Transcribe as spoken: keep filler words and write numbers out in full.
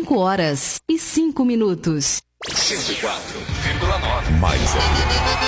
cinco horas e cinco minutos. cento e quatro vírgula nove Mais